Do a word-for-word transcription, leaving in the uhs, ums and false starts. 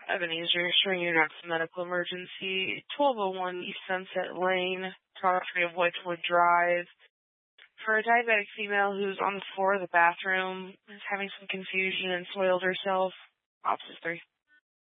Ebenezer, showing your next medical emergency, twelve oh one East Sunset Lane, property of Wedgewood Drive. For a diabetic female who's on the floor of the bathroom, is having some confusion and soiled herself, Officer three.